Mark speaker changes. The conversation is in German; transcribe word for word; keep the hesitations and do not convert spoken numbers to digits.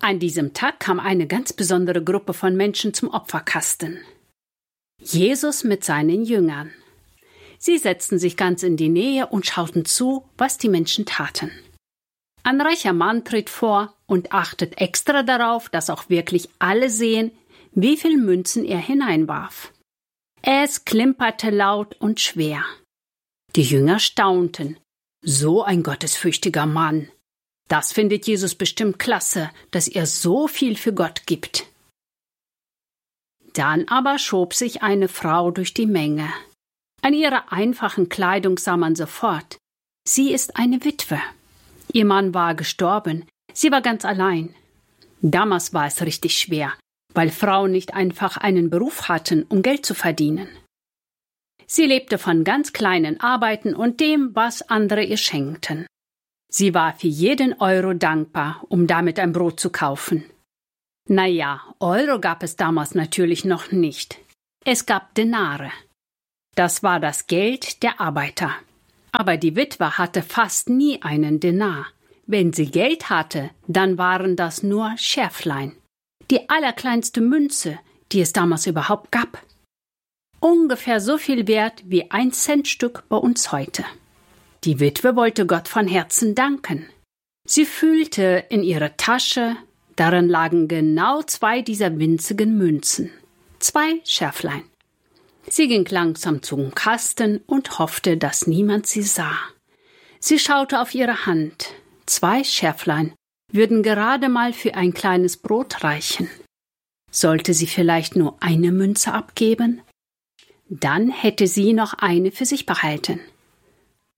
Speaker 1: An diesem Tag kam eine ganz besondere Gruppe von Menschen zum Opferkasten. Jesus mit seinen Jüngern. Sie setzten sich ganz in die Nähe und schauten zu, was die Menschen taten. Ein reicher Mann tritt vor und achtet extra darauf, dass auch wirklich alle sehen, wie viel Münzen er hineinwarf. Es klimperte laut und schwer. Die Jünger staunten. So ein gottesfürchtiger Mann. Das findet Jesus bestimmt klasse, dass er so viel für Gott gibt. Dann aber schob sich eine Frau durch die Menge. An ihrer einfachen Kleidung sah man sofort. Sie ist eine Witwe. Ihr Mann war gestorben. Sie war ganz allein. Damals war es richtig schwer, weil Frauen nicht einfach einen Beruf hatten, um Geld zu verdienen. Sie lebte von ganz kleinen Arbeiten und dem, was andere ihr schenkten. Sie war für jeden Euro dankbar, um damit ein Brot zu kaufen. Naja, Euro gab es damals natürlich noch nicht. Es gab Denare. Das war das Geld der Arbeiter. Aber die Witwe hatte fast nie einen Denar. Wenn sie Geld hatte, dann waren das nur Scherflein. Die allerkleinste Münze, die es damals überhaupt gab. Ungefähr so viel wert wie ein Centstück bei uns heute. Die Witwe wollte Gott von Herzen danken. Sie fühlte in ihrer Tasche, darin lagen genau zwei dieser winzigen Münzen. Zwei Scherflein. Sie ging langsam zum Kasten und hoffte, dass niemand sie sah. Sie schaute auf ihre Hand. Zwei Scherflein würden gerade mal für ein kleines Brot reichen. Sollte sie vielleicht nur eine Münze abgeben? Dann hätte sie noch eine für sich behalten.